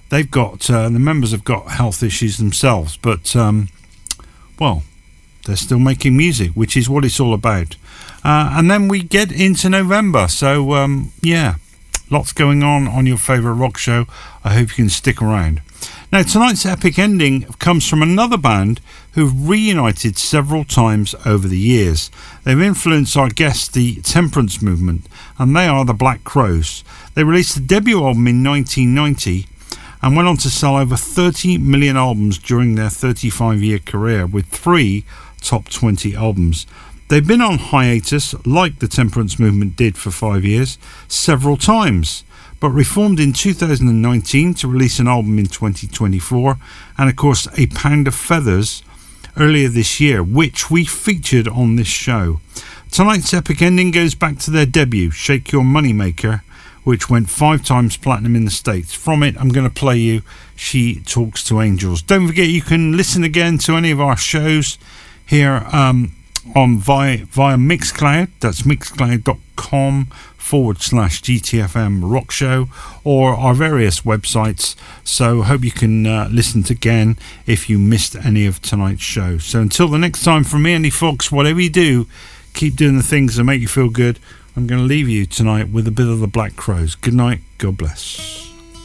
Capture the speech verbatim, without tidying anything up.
they've got, uh, the members have got health issues themselves, but, um, well, they're still making music, which is what it's all about. Uh, and then we get into November, so, um, yeah, lots going on on your favourite rock show. I hope you can stick around. Now, tonight's epic ending comes from another band who've reunited several times over the years. They've influenced our guest, the Temperance Movement, and they are the Black Crowes. They released a debut album in nineteen ninety and went on to sell over thirty million albums during their thirty-five-year career, with three top twenty albums. They've been on hiatus, like the Temperance Movement did for five years, several times, but reformed in two thousand nineteen to release an album in twenty twenty-four, and of course A Pound of Feathers earlier this year, which we featured on this show. Tonight's epic ending goes back to their debut, Shake Your Moneymaker, which went five times platinum in the States. From it, I'm going to play you She Talks to Angels. Don't forget you can listen again to any of our shows here um, on via, via Mixcloud. That's mixcloud.com forward slash GTFM Rock Show, or our various websites. So hope you can uh, listen to again if you missed any of tonight's show. So until the next time, from me, Andy Fox, whatever you do, keep doing the things that make you feel good. I'm going to leave you tonight with a bit of the Black Crowes. Good night. God bless.